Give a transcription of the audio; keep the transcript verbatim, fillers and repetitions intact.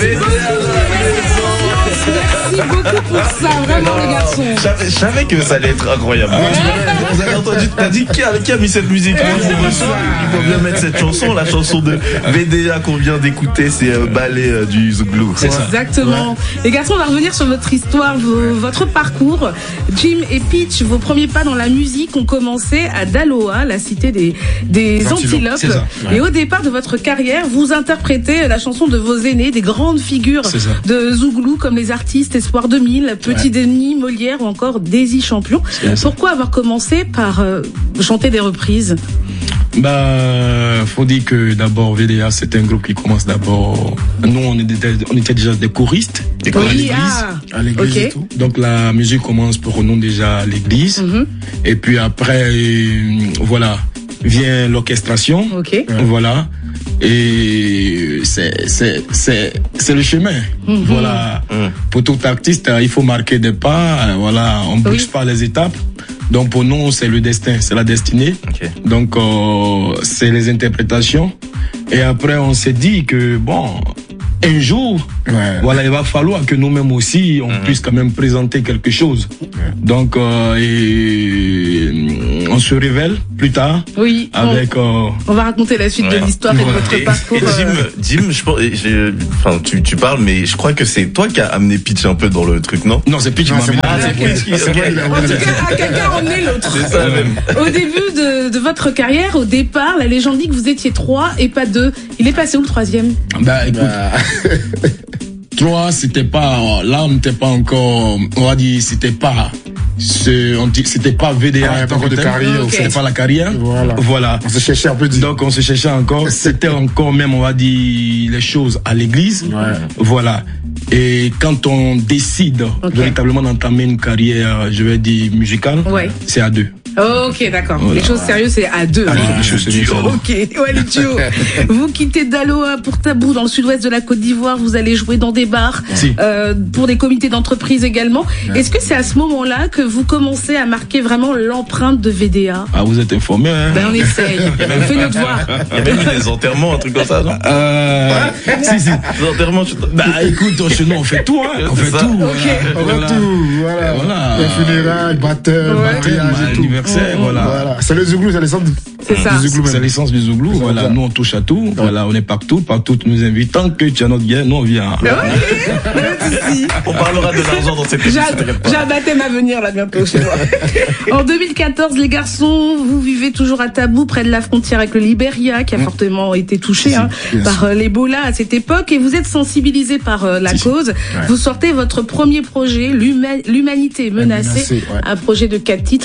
Merci beaucoup pour ça, vraiment les garçons. Je savais que ça allait être incroyable. Vous avez entendu, t'as dit qui a, qui a mis cette musique? Il faut bien mettre cette chanson, la chanson de V D A qu'on vient d'écouter, c'est euh, Ballet euh, du Zouglou. C'est ça. Exactement. Ouais. Les garçons, on va revenir sur votre histoire, vos, votre parcours. Jim et Peach, vos premiers pas dans la musique ont commencé à Daloa, la cité des, des Antilopes. Ouais. Et au départ de votre carrière, vous interprétez la chanson de vos aînés, des grandes figures de Zouglou comme les artistes Espoir deux mille, Petit ouais. Denis, Molière ou encore Daisy Champion. Pourquoi avoir commencé par euh, chanter des reprises? Bah, faut dire que d'abord V D A c'est un groupe qui commence d'abord. Nous on était, on était déjà des choristes, des choristes oui, ah, à l'église okay. et tout. Donc la musique commence pour nous déjà à l'église. Mm-hmm. Et puis après, voilà, vient l'orchestration. Okay. Voilà. Et c'est c'est c'est c'est le chemin. Mm-hmm. Voilà. Mm. Pour tout artiste, il faut marquer des pas. Voilà, on bouge oui. pas les étapes. Donc pour nous, c'est le destin, c'est la destinée. Okay. Donc euh, c'est les interprétations. Et après, on s'est dit que bon, un jour, ouais. voilà, il va falloir que nous-mêmes aussi, on mmh. puisse quand même présenter quelque chose. Ouais. Donc, euh, et on se révèle plus tard. Oui. Avec. On, euh, on va raconter la suite ouais. de l'histoire et de votre et, parcours. Et Jim, Jim, je pense, enfin, tu, tu parles, mais je crois que c'est toi qui as amené Peach un peu dans le truc, non? Non, c'est Peach qui m'a amené. Ah, c'est Peach qui. En tout cas, quelqu'un a emmené l'autre. C'est ça même. Au début de, de votre carrière, au départ, la légende dit que vous étiez trois et pas deux. Il est passé où le troisième? Bah, écoute. Bah... Trois, c'était pas, là, on n'était pas encore, on va dire, c'était pas, c'était pas V D A, ah, pas de carrière, okay. C'était pas la carrière. Voilà. Voilà. On se cherchait un peu. De... Donc, on se cherchait encore. C'était encore même, on va dire, les choses à l'église. Ouais. Voilà. Et quand on décide okay. véritablement d'entamer une carrière, je vais dire, musicale, ouais. c'est à deux. Ok, d'accord. Voilà. Les choses sérieuses, c'est à deux. Ah, les choses sérieuses. Ok, ouais, les duos. Vous quittez Daloa pour Tabou dans le sud-ouest de la Côte d'Ivoire. Vous allez jouer dans des bars, si. euh, pour des comités d'entreprise également. Ouais. Est-ce que c'est à ce moment-là que vous commencez à marquer vraiment l'empreinte de V D A? Ah, vous êtes informé, hein? Ben, on essaye. On fait notre devoir. Il y a même eu des enterrements, un truc comme ça, non? Euh, si, si. Des enterrements, je... Bah, écoute, chez nous, on fait tout, hein. On fait ça. tout. Ok. On fait voilà. tout, voilà. voilà. Les funérailles, baptême, ouais. mariage et tout. Anniversaire, voilà. Voilà. C'est le Zouglou, c'est l'essence du Zouglou. C'est l'essence du Zouglou. Voilà, ça. Nous on touche à tout. Ouais. Voilà, on est partout, partout tu nous invites. Tant que tu as notre guerre, nous on vient. Ouais. On parlera de l'argent dans cette émission. J'ai un baptême à venir là bientôt chez moi. En deux mille quatorze, les garçons, vous vivez toujours à Tabou, près de la frontière avec le Libéria, qui a mmh. fortement été touché si, hein, si, par euh, l'Ebola à cette époque, et vous êtes sensibilisés par euh, la si, cause. Si. Ouais. Vous sortez votre premier projet, l'humanité menacée, menacée ouais. un projet de quatre titres.